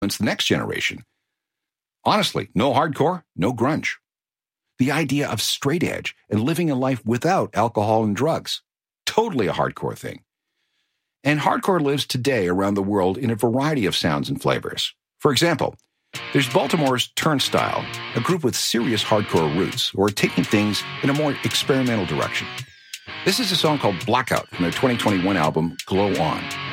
influence the next generation. Honestly, no hardcore, no grunge. The idea of straight edge and living a life without alcohol and drugs. Totally a hardcore thing. And hardcore lives today around the world in a variety of sounds and flavors. For example, there's Baltimore's Turnstile, a group with serious hardcore roots who are taking things in a more experimental direction. This is a song called Blackout from their 2021 album, Glow On.